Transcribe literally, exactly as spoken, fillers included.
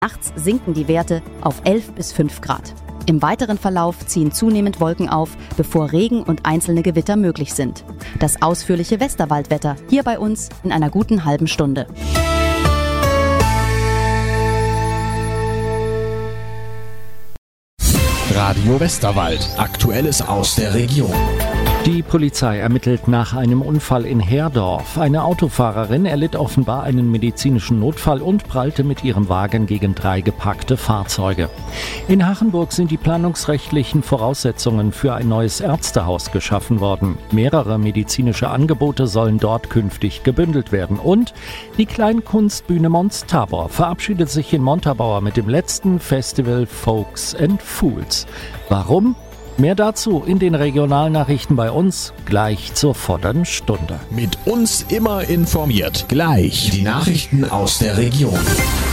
Nachts sinken die Werte auf elf bis fünf Grad. Im weiteren Verlauf ziehen zunehmend Wolken auf, bevor Regen und einzelne Gewitter möglich sind. Das ausführliche Westerwaldwetter hier bei uns in einer guten halben Stunde. Radio Westerwald. Aktuelles aus der Region. Die Polizei ermittelt nach einem Unfall in Herdorf. Eine Autofahrerin erlitt offenbar einen medizinischen Notfall und prallte mit ihrem Wagen gegen drei geparkte Fahrzeuge. In Hachenburg sind die planungsrechtlichen Voraussetzungen für ein neues Ärztehaus geschaffen worden. Mehrere medizinische Angebote sollen dort künftig gebündelt werden. Und die Kleinkunstbühne Mons Tabor verabschiedet sich in Montabaur mit dem letzten Festival Folks and Fools. Warum? Mehr dazu in den Regionalnachrichten bei uns, gleich zur vorderen Stunde. Mit uns immer informiert. Gleich die Nachrichten aus der Region.